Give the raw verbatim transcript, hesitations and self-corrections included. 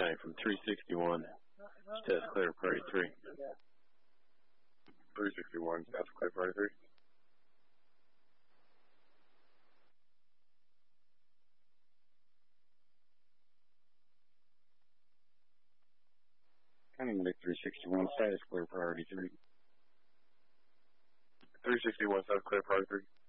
County from three sixty-one, status clear, priority three. three sixty-one, status clear, priority three. County Medic three sixty-one, status clear, priority three. three sixty-one, status clear, priority three.